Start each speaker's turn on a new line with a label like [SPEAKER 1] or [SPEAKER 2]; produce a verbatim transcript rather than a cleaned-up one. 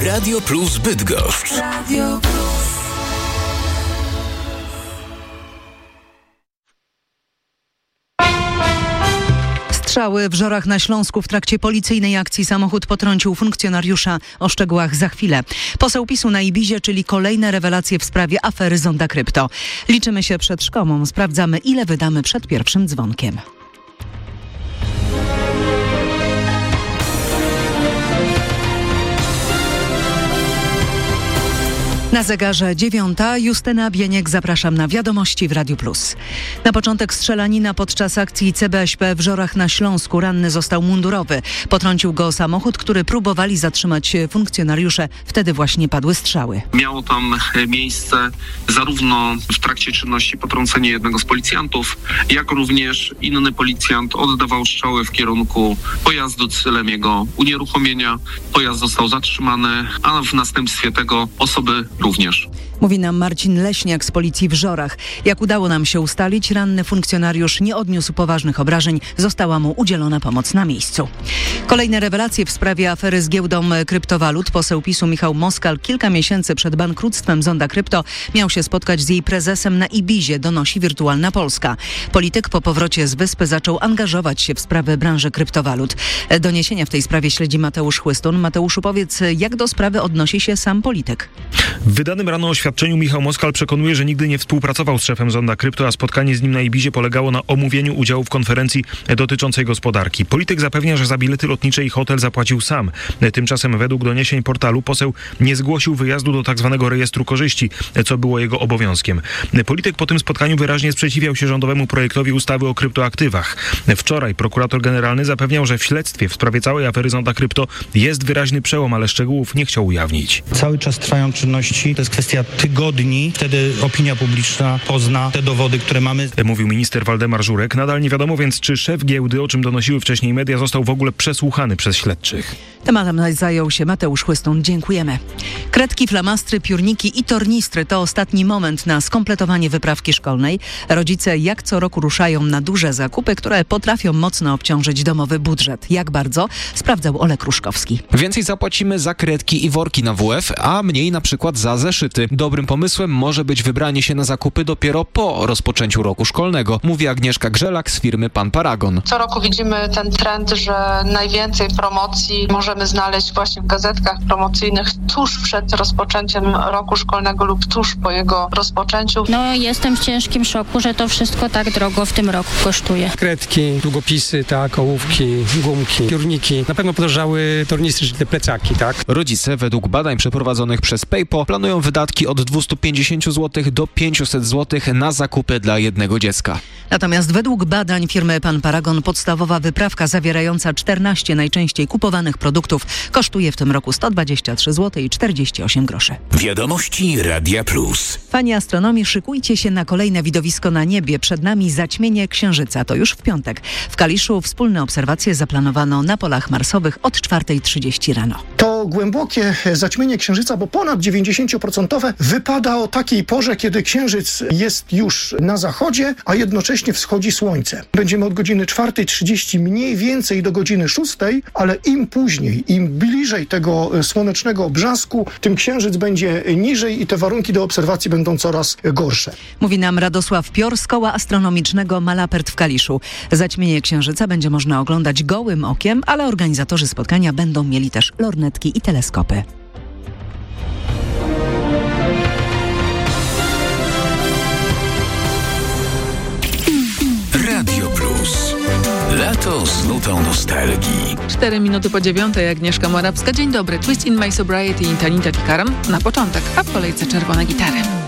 [SPEAKER 1] Radio Plus Bydgoszcz. Radio Plus.
[SPEAKER 2] Strzały w Żorach na Śląsku. W trakcie policyjnej akcji samochód potrącił funkcjonariusza. O szczegółach za chwilę. Poseł PiSu na Ibizie, czyli kolejne rewelacje w sprawie afery Zonda Krypto. Liczymy się przed szkołą. Sprawdzamy, ile wydamy przed pierwszym dzwonkiem. Na zegarze dziewiąta. Justyna Bieniek, zapraszam na wiadomości w Radiu Plus. Na początek strzelanina podczas akcji C B Ś P w Żorach na Śląsku. Ranny został mundurowy. Potrącił go samochód, który próbowali zatrzymać funkcjonariusze. Wtedy właśnie padły strzały.
[SPEAKER 3] Miało tam miejsce zarówno w trakcie czynności potrącenie jednego z policjantów, jak również inny policjant oddawał strzały w kierunku pojazdu celem jego unieruchomienia. Pojazd został zatrzymany, a w następstwie tego osoby również.
[SPEAKER 2] Mówi nam Marcin Leśniak z policji w Żorach. Jak udało nam się ustalić, ranny funkcjonariusz nie odniósł poważnych obrażeń. Została mu udzielona pomoc na miejscu. Kolejne rewelacje w sprawie afery z giełdą kryptowalut. Poseł PiSu Michał Moskal kilka miesięcy przed bankructwem Zonda Krypto miał się spotkać z jej prezesem na Ibizie, donosi Wirtualna Polska. Polityk po powrocie z wyspy zaczął angażować się w sprawy branży kryptowalut. Doniesienia w tej sprawie śledzi Mateusz Chłystun. Mateuszu, powiedz, jak do sprawy odnosi się sam polityk?
[SPEAKER 4] W wydanym rano oświadczeniu Michał Moskal przekonuje, że nigdy nie współpracował z szefem Zonda Krypto, a spotkanie z nim na Ibizie polegało na omówieniu udziału w konferencji dotyczącej gospodarki. Polityk zapewnia, że za bilety lotnicze i hotel zapłacił sam. Tymczasem według doniesień portalu poseł nie zgłosił wyjazdu do tzw. rejestru korzyści, co było jego obowiązkiem. Polityk po tym spotkaniu wyraźnie sprzeciwiał się rządowemu projektowi ustawy o kryptoaktywach. Wczoraj prokurator generalny zapewniał, że w śledztwie w sprawie całej afery Zonda Krypto jest wyraźny przełom, ale szczegółów nie chciał ujawnić.
[SPEAKER 5] Cały czas trwają czynności. To jest kwestia tygodni. Wtedy opinia publiczna pozna te dowody, które mamy.
[SPEAKER 4] Mówił minister Waldemar Żurek. Nadal nie wiadomo więc, czy szef giełdy, o czym donosiły wcześniej media, został w ogóle przesłuchany przez śledczych.
[SPEAKER 2] Tematem zajął się Mateusz Chłystun. Dziękujemy. Kredki, flamastry, piórniki i tornistry to ostatni moment na skompletowanie wyprawki szkolnej. Rodzice jak co roku ruszają na duże zakupy, które potrafią mocno obciążyć domowy budżet. Jak bardzo? Sprawdzał Olek Ruszkowski.
[SPEAKER 6] Więcej zapłacimy za kredki i worki na W F, a mniej na przykład za zeszyty. Dobrym pomysłem może być wybranie się na zakupy dopiero po rozpoczęciu roku szkolnego, mówi Agnieszka Grzelak z firmy Pan Paragon.
[SPEAKER 7] Co roku widzimy ten trend, że najwięcej promocji możemy znaleźć właśnie w gazetkach promocyjnych tuż przed rozpoczęciem roku szkolnego lub tuż po jego rozpoczęciu.
[SPEAKER 8] No jestem w ciężkim szoku, że to wszystko tak drogo w tym roku kosztuje.
[SPEAKER 9] Kredki, długopisy, tak, ołówki, gumki, piórniki. Na pewno podrożały tornistry, czyli te plecaki, tak?
[SPEAKER 6] Rodzice według badań przeprowadzonych przez PayPo planują wydatki od dwieście pięćdziesiąt złotych do pięćset złotych na zakupy dla jednego dziecka.
[SPEAKER 2] Natomiast według badań firmy Pan Paragon podstawowa wyprawka zawierająca czternaście najczęściej kupowanych produktów kosztuje w tym roku sto dwadzieścia trzy złote i czterdzieści osiem groszy.
[SPEAKER 1] Wiadomości Radia Plus.
[SPEAKER 2] Fani astronomii, szykujcie się na kolejne widowisko na niebie. Przed nami zaćmienie Księżyca. To już w piątek. W Kaliszu wspólne obserwacje zaplanowano na polach marsowych od czwarta trzydzieści rano.
[SPEAKER 10] To głębokie zaćmienie Księżyca, bo ponad dziewięćdziesiąt procent wypada o takiej porze, kiedy Księżyc jest już na zachodzie, a jednocześnie wschodzi słońce. Będziemy od godziny czwarta trzydzieści mniej więcej do godziny szóstej, ale im później, im bliżej tego słonecznego obrzasku, tym Księżyc będzie niżej i te warunki do obserwacji będą coraz gorsze.
[SPEAKER 2] Mówi nam Radosław Pior z Koła Astronomicznego Malapert w Kaliszu. Zaćmienie Księżyca będzie można oglądać gołym okiem, ale organizatorzy spotkania będą mieli też lornetki i teleskopy.
[SPEAKER 1] Radio Plus. Lato z nutą nostalgii.
[SPEAKER 11] Cztery minuty po dziewiątej, Agnieszka Morawska. Dzień dobry. Twist in My Sobriety i Tanita Tikaram na początek, a w kolejce czerwone gitary.